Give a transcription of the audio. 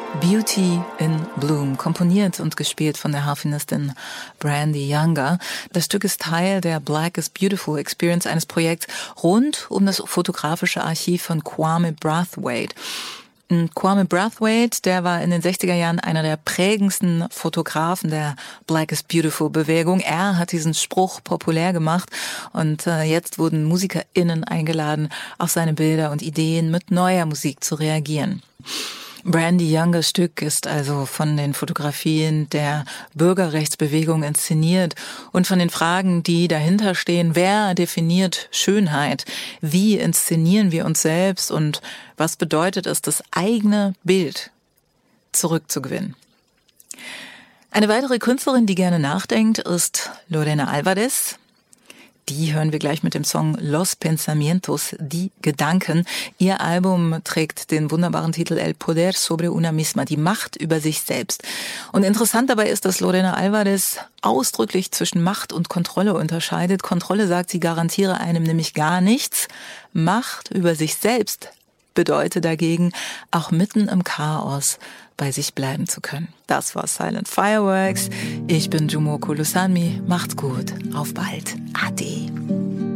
Beauty in Bloom, komponiert und gespielt von der Harfenistin Brandy Younger. Das Stück ist Teil der Black is Beautiful Experience, eines Projekts rund um das fotografische Archiv von Kwame Brathwaite. Kwame Brathwaite, der war in den 60er Jahren einer der prägendsten Fotografen der Black is Beautiful Bewegung. Er hat diesen Spruch populär gemacht und jetzt wurden MusikerInnen eingeladen, auf seine Bilder und Ideen mit neuer Musik zu reagieren. Brandy Youngers Stück ist also von den Fotografien der Bürgerrechtsbewegung inszeniert und von den Fragen, die dahinter stehen. Wer definiert Schönheit? Wie inszenieren wir uns selbst? Und was bedeutet es, das eigene Bild zurückzugewinnen? Eine weitere Künstlerin, die gerne nachdenkt, ist Lorena Alvarez. Die hören wir gleich mit dem Song Los Pensamientos, die Gedanken. Ihr Album trägt den wunderbaren Titel El Poder sobre una misma, die Macht über sich selbst. Und interessant dabei ist, dass Lorena Alvarez ausdrücklich zwischen Macht und Kontrolle unterscheidet. Kontrolle, sagt sie, garantiere einem nämlich gar nichts. Macht über sich selbst bedeutet dagegen, auch mitten im Chaos bei sich bleiben zu können. Das war Silent Fireworks. Ich bin Jumoko Lusami. Macht's gut. Auf bald. Ade.